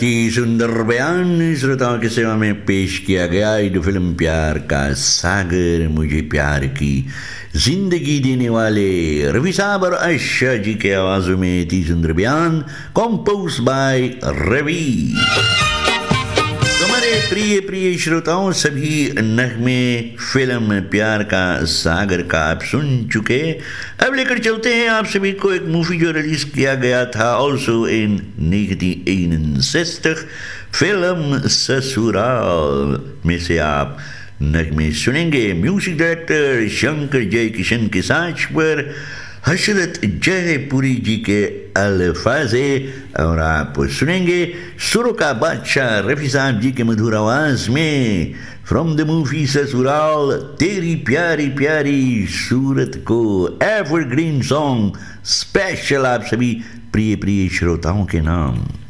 की सुंदर बयान श्रोताओं की सेवा में पेश किया गया ईद फिल्म प्यार का सागर मुझे प्यार की जिंदगी देने वाले रवि साहब और आयशा जी के आवाजों में थी सुंदर बयान कंपोज बाय रवि। हमारे प्रिय प्रिय श्रोताओं सभी नगमे फिल्म प्यार का सागर का आप सुन चुके। अब लेकर चलते हैं आप सभी को एक मूवी जो रिलीज किया गया था ऑल्सो इन 1961 फिल्म ससुराल में से आप नगमे सुनेंगे। म्यूजिक डायरेक्टर शंकर जयकिशन के साथ पर हसरत जयपुरी जी के अल्फाजे और आप सुनेंगे सुरों का बादशाह रफी साहब जी के मधुर आवाज में फ्रॉम द मूवी ससुराल तेरी प्यारी प्यारी सूरत को एवरग्रीन सॉन्ग स्पेशल आप सभी प्रिय प्रिय श्रोताओं के नाम।